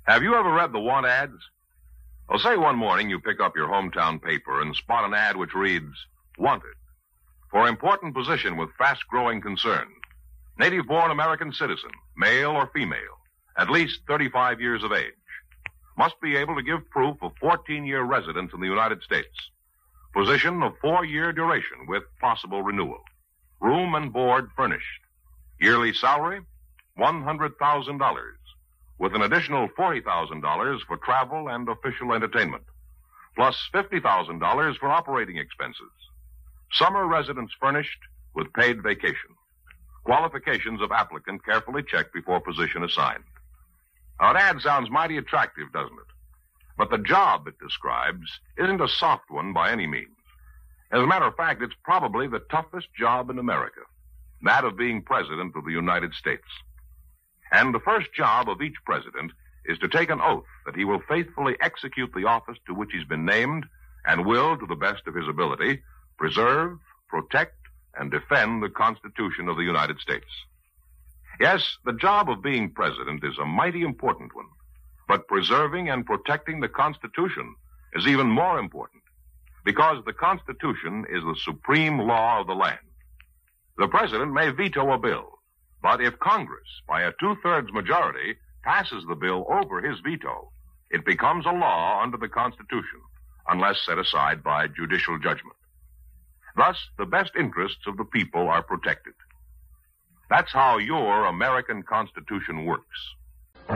Have you ever read the want ads? Well, say one morning you pick up your hometown paper and spot an ad which reads, "Wanted. For important position with fast-growing concern. Native-born American citizen, male or female, at least 35 years of age. Must be able to give proof of 14-year residence in the United States. Position of 4-year duration with possible renewal. Room and board furnished. Yearly salary, $100,000, with an additional $40,000 for travel and official entertainment, plus $50,000 for operating expenses. Summer residence furnished with paid vacation. Qualifications of applicant carefully checked before position assigned." Now, an ad sounds mighty attractive, doesn't it? But the job it describes isn't a soft one by any means. As a matter of fact, it's probably the toughest job in America, that of being President of the United States. And the first job of each president is to take an oath that he will faithfully execute the office to which he's been named and will, to the best of his ability, preserve, protect, and defend the Constitution of the United States. Yes, the job of being president is a mighty important one, but preserving and protecting the Constitution is even more important, because the Constitution is the supreme law of the land. The president may veto a bill, but if Congress, by a 2/3 majority, passes the bill over his veto, it becomes a law under the Constitution, unless set aside by judicial judgment. Thus, the best interests of the people are protected. That's how your American Constitution works.